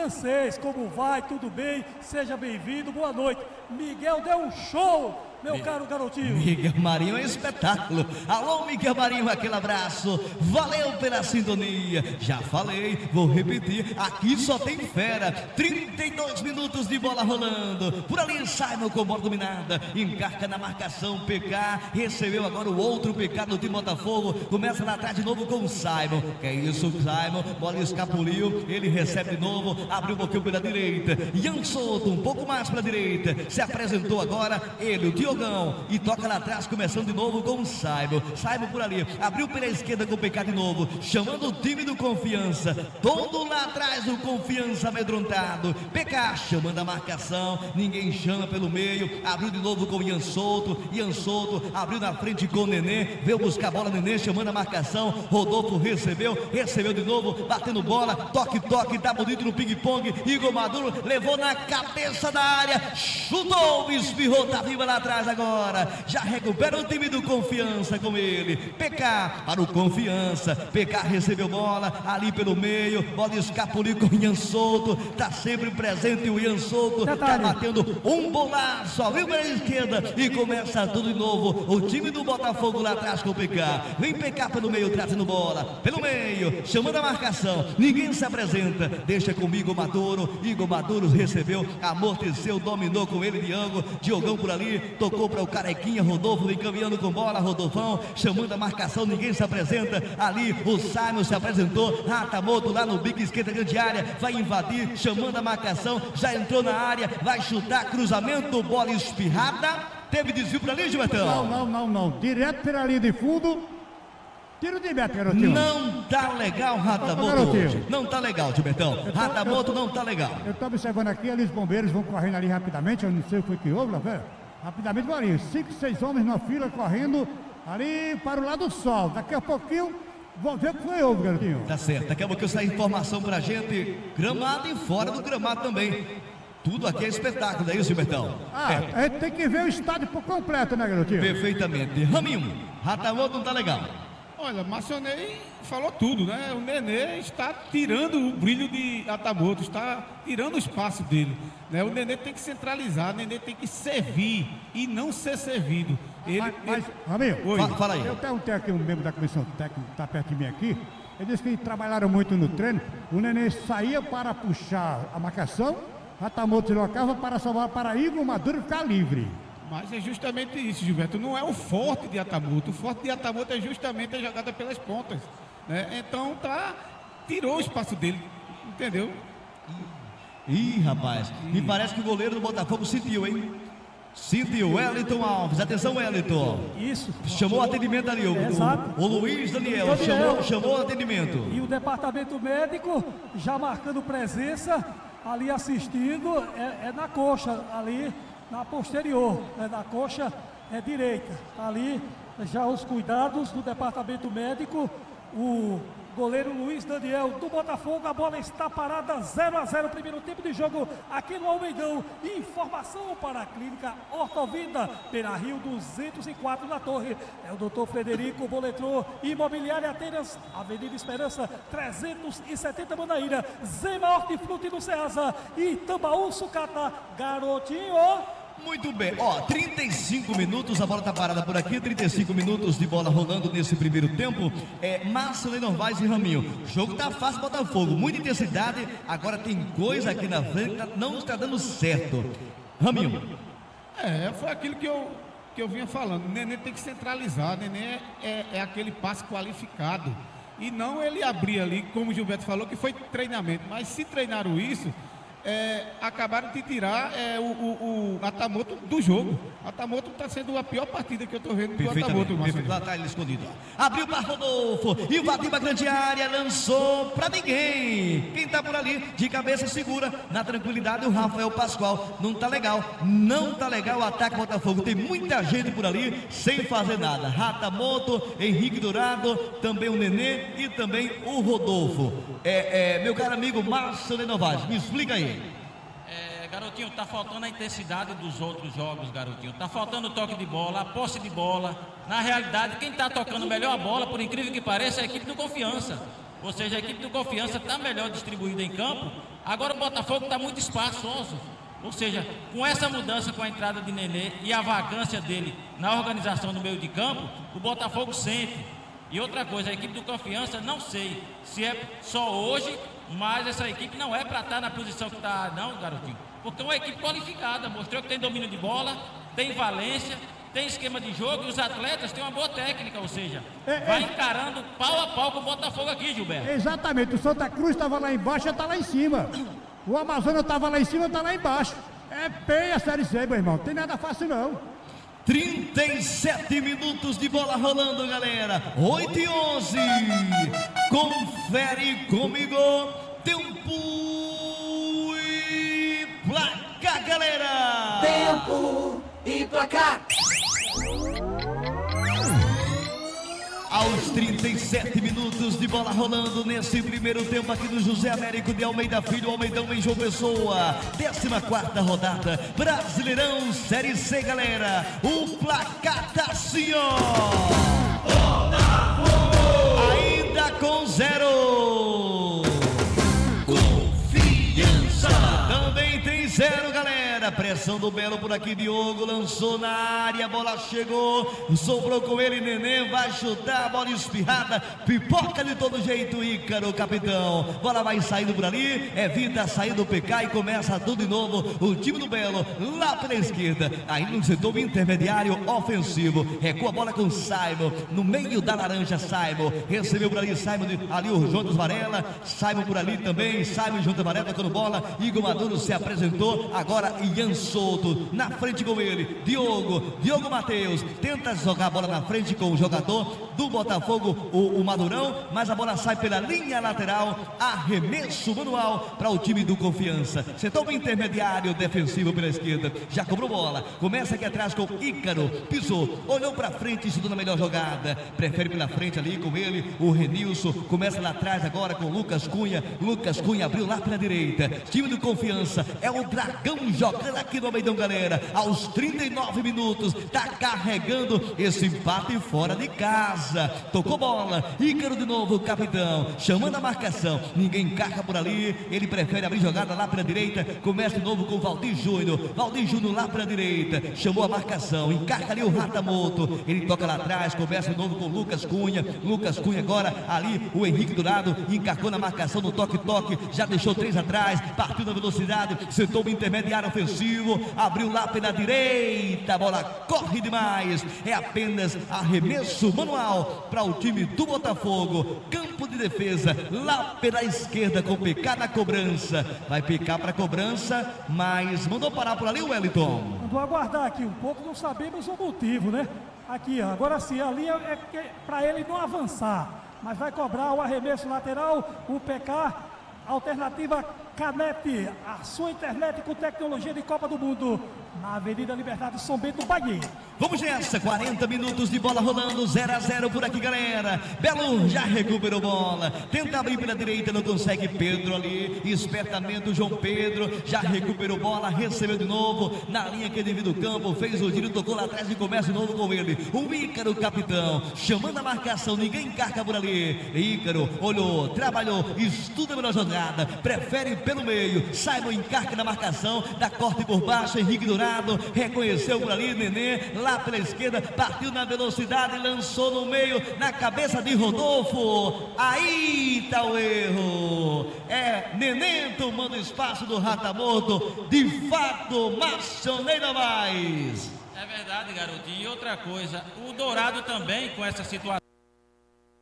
francês, como vai? Tudo bem? Seja bem-vindo, boa noite. Miguel deu um show, meu caro garotinho. Miguel Marinho é um espetáculo. Alô, Miguel Marinho, aquele abraço. Valeu pela sintonia. Já falei, vou repetir. Aqui só tem fera. 32 minutos de bola rolando. Por ali, Simon com bola dominada. Encarca na marcação. PK recebeu agora o outro PK do time Botafogo. Começa lá atrás de novo com o Simon. Que é isso, Simon. Bola escapuliu. Ele recebe de novo. Abriu um pouquinho pela direita. Ian Souto, um pouco mais pela direita. Se apresentou agora. Ele, o Diogão. E toca lá atrás, começando de novo com o Simon. Simon por ali. Abriu pela esquerda com o PK de novo. Chamando o time do Confiança. Todo lá atrás o Confiança amedrontado. PK chamando a marcação. Ninguém chama pelo meio. Abriu de novo com o Ian Souto. Ian Souto abriu na frente com o Nenê. Veio buscar a bola, Nenê chamando a marcação. Rodolfo recebeu de novo. Batendo bola. Toque, tá bonito no ping-pong. Igor Maduro levou na cabeça da área. Chutou, espirrou, tá viva lá atrás agora. Já recupera o time do Confiança com ele. PK para o Confiança. PK recebeu bola ali pelo meio. Bola escapuliu com o Ian Souto. Tá sempre presente o Ian Souto. Tá batendo um bolaço. Abriu pela esquerda e começa tudo de novo. O time do Botafogo lá atrás com o PK. Vem PK pelo meio, trazendo bola. Pelo meio, chamando a marcação. Ninguém se apresenta. Deixa comigo o Maduro. Igor Maduro recebeu, amorteceu, dominou com ele Diogão por ali, tocou para o Carequinha. Rodolfo vem caminhando com bola. Rodolfão chamando a marcação, ninguém se apresenta. Ali o Simon se apresentou. Ratamoto lá no bico esquerda, grande área, vai invadir, chamando a marcação. Já entrou na área, vai chutar, cruzamento, bola espirrada. Teve desvio para ali, Gilbertão? Não. Direto pela linha de fundo. Tiro de meta, garotinho. Não tá legal, Ratamoto. Não tá legal, Gilbertão. Ratamoto não tá legal. Eu tô observando aqui, ali os bombeiros vão correndo ali rapidamente. Eu não sei o que foi que houve, lá, velho. Rapidamente, vão ali. 5, 6 homens na fila correndo ali para o lado do sol. Daqui a pouquinho, vamos ver o que foi houve, garotinho. Tá certo. Daqui a pouquinho sai informação pra gente. Gramado e fora do gramado também. Tudo aqui é espetáculo, é isso, Gilbertão? A gente tem que ver o estádio por completo, né, garotinho? Perfeitamente. Raminho, Ratamoto não tá legal. Olha, Marcionei falou tudo, né? O Nenê está tirando o brilho de Ratamoto, está tirando o espaço dele, né? O Nenê tem que centralizar, o Nenê tem que servir e não ser servido. Raminho, fala aí. Eu perguntei aqui um membro da comissão técnica que está perto de mim aqui. Ele disse que trabalharam muito no treino. O Nenê saía para puxar a marcação, Ratamoto deslocava para salvar para Igor Maduro ficar livre. Mas é justamente isso, Gilberto. Não é o forte de Ratamoto. O forte de Ratamoto é justamente a jogada pelas pontas, né? Então tirou o espaço dele, entendeu? Ih, rapaz, me parece que o goleiro do Botafogo sentiu, hein? Sentiu, Wellington Alves. Atenção, Wellington. Isso. Chamou o atendimento ali, o Luiz Daniel. Chamou o atendimento. E o departamento médico já marcando presença, ali assistindo, é na coxa, ali na posterior, na coxa direita. Ali já os cuidados do departamento médico. O goleiro Luiz Daniel do Botafogo. A bola está parada, 0-0, primeiro tempo de jogo aqui no Almeidão. Informação para a Clínica Hortovida, Beira Rio 204 na Torre. É o doutor Frederico Boletrô, Imobiliária Ateiras, Avenida Esperança 370 Manaíra, Zema Hortifruti no Ceasa e Tambaú Sucata. Garotinho. Muito bem, 35 minutos, a bola tá parada por aqui, 35 minutos de bola rolando nesse primeiro tempo. Marcelo Novaes e Raminho, o jogo tá fácil, Botafogo, muita intensidade, agora tem coisa aqui na frente, não está dando certo. Raminho. Foi aquilo que eu vinha falando, o Nenê tem que centralizar, o Nenê é aquele passe qualificado, e não ele abrir ali, como o Gilberto falou, que foi treinamento, mas se treinaram isso, acabaram de tirar o Ratamoto do jogo. O Ratamoto está sendo a pior partida que eu estou vendo do Ratamoto. Lá está ele escondido. Abriu para Rodolfo, invadiu a grande área, lançou para ninguém. Quem está por ali, de cabeça segura, na tranquilidade, o Rafael Pascoal. Não está legal o ataque Botafogo. Tem muita gente por ali, sem fazer nada. Ratamoto, Henrique Dourado, também o Nenê e também o Rodolfo. Meu caro amigo Márcio Novaes, me explica aí. Garotinho, tá faltando a intensidade dos outros jogos, garotinho. Tá faltando o toque de bola, a posse de bola. Na realidade, quem tá tocando melhor a bola, por incrível que pareça, é a equipe do Confiança. Ou seja, a equipe do Confiança tá melhor distribuída em campo Agora o Botafogo está muito espaçoso. Ou seja, com essa mudança, com a entrada de Nenê e a vacância dele na organização do meio de campo, o Botafogo sente. E outra coisa, a equipe do Confiança, não sei se é só hoje, mas essa equipe não é para estar na posição que está, não, garotinho. Porque é uma equipe qualificada, mostrou que tem domínio de bola, tem valência, tem esquema de jogo e os atletas têm uma boa técnica, ou seja, vai encarando pau a pau com o Botafogo aqui, Gilberto. Exatamente, o Santa Cruz estava lá embaixo e está lá em cima. O Amazonas estava lá em cima e está lá embaixo. É peia a Série C, meu irmão, tem nada fácil não. 37 minutos de bola rolando, galera. 8:11. Confere comigo. Tempo e placar, galera. Tempo e placar. Aos 37 minutos de bola rolando nesse primeiro tempo aqui do José Américo de Almeida Filho, Almeidão em João Pessoa. 14ª rodada, Brasileirão Série C, galera. O placar tá assim, ó. Ainda com 0. Confiança. Também tem 0, galera. Pressão do Belo por aqui, Diogo lançou na área, a bola chegou, sobrou com ele, Nenê vai chutar, bola espirrada, pipoca de todo jeito, Ícaro, capitão, bola vai saindo por ali, evita sair do PK e começa tudo de novo, o time do Belo, lá pela esquerda, aí no setor intermediário ofensivo, recua a bola com Simon, no meio da laranja, Simon, recebeu por ali, Simon, ali o Jonas Varela, Simon por ali também, Simon e Jonas Varela tocando bola, Igor Maduro se apresentou, agora Ian Souto, na frente com ele, Diogo Matheus, tenta jogar a bola na frente com o jogador do Botafogo, o Madurão, mas a bola sai pela linha lateral, arremesso manual para o time do Confiança, setor intermediário defensivo pela esquerda, já cobrou bola, começa aqui atrás com Ícaro, pisou, olhou para frente, estudou na melhor jogada, prefere pela frente ali com ele, o Renilson, começa lá atrás agora com Lucas Cunha abriu lá pela direita, time do Confiança, é o Dragão jogando aqui no Almeidão, galera, aos 39 minutos, tá carregando esse empate fora de casa, tocou bola, Ícaro de novo, capitão, chamando a marcação, ninguém carga por ali, ele prefere abrir jogada lá pela direita, começa de novo com Valdir Júnior lá pela direita, chamou a marcação, encarga ali o Ratamoto, ele toca lá atrás, começa de novo com Lucas Cunha agora, ali o Henrique do lado, encarcou na marcação no toque-toque, já deixou 3 atrás, partiu na velocidade, setor intermediário ofensivo, abriu lá pela direita, a bola corre demais, é apenas arremesso manual para o time do Botafogo, campo de defesa lá pela esquerda com PK na cobrança, vai PK para cobrança, mas mandou parar por ali o Wellington. Mandou aguardar aqui um pouco, não sabemos o motivo, né? Aqui, ó, agora sim, ali é para ele não avançar, mas vai cobrar o arremesso lateral, o PK, alternativa Canete, a sua internet com tecnologia de Copa do Mundo, na Avenida Liberdade, São Bento, Bahia. Vamos nessa, 40 minutos de bola rolando, 0-0 por aqui, galera. Belo já recuperou bola, tenta abrir pela direita, não consegue, Pedro ali, espertamento, João Pedro, já recuperou bola, recebeu de novo, na linha que divide o campo, fez o giro, tocou lá atrás e começa de novo com ele, o Ícaro, capitão, chamando a marcação, ninguém carga por ali, Ícaro, olhou, trabalhou, estuda a melhor jogada, prefere pelo meio, Simon encarca na marcação, dá corte por baixo, Henrique Dourado, reconheceu por ali, Nenê, lá pela esquerda, partiu na velocidade, lançou no meio, na cabeça de Rodolfo, aí tá o erro, é Nenê tomando espaço do Ratamoto, de fato, maçoneira mais. É verdade, garotinho, e outra coisa, o Dourado também com essa situação